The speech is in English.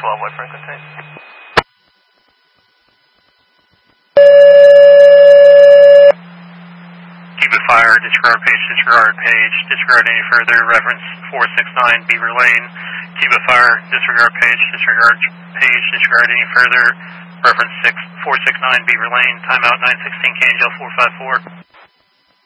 what frequency? Cuba Fire, disregard page, disregard any further, reference 469 Beaver Lane. Cuba Fire, disregard page, disregard any further, reference 469 Beaver Lane, timeout 916 KNGL 454.